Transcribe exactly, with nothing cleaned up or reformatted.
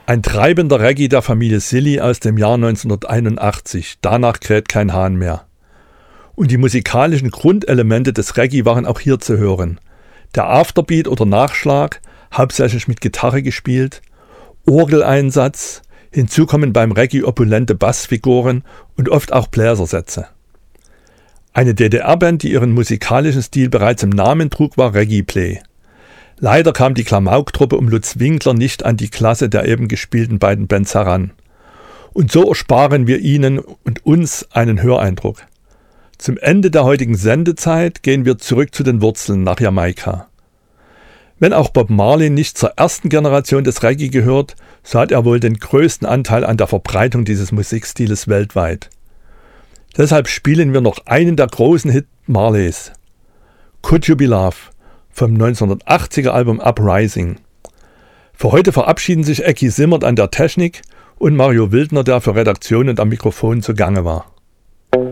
Ein treibender Reggae der Familie Silly aus dem Jahr neunzehnhunderteinundachtzig. Danach kräht kein Hahn mehr. Und die musikalischen Grundelemente des Reggae waren auch hier zu hören. Der Afterbeat oder Nachschlag, hauptsächlich mit Gitarre gespielt, Orgeleinsatz, hinzu kommen beim Reggae opulente Bassfiguren und oft auch Bläsersätze. Eine D D R-Band, die ihren musikalischen Stil bereits im Namen trug, war Reggae Play. Leider kam die Klamauk-Truppe um Lutz Winkler nicht an die Klasse der eben gespielten beiden Bands heran. Und so ersparen wir ihnen und uns einen Höreindruck. Zum Ende der heutigen Sendezeit gehen wir zurück zu den Wurzeln nach Jamaika. Wenn auch Bob Marley nicht zur ersten Generation des Reggae gehört, so hat er wohl den größten Anteil an der Verbreitung dieses Musikstiles weltweit. Deshalb spielen wir noch einen der großen Hits Marleys, Could You Be Love, vom neunzehnhundertachtziger Album Uprising. Für heute verabschieden sich Ecki Simmert an der Technik und Mario Wildner, der für Redaktion und am Mikrofon zugange war.